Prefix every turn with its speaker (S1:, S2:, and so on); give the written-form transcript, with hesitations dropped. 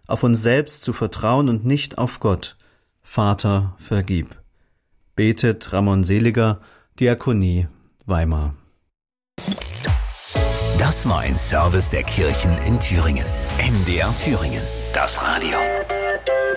S1: auf uns selbst zu vertrauen und nicht auf Gott. Vater, vergib. Betet Ramon Seliger, Diakonie, Weimar.
S2: Das war ein Service der Kirchen in Thüringen. MDR Thüringen. Das Radio.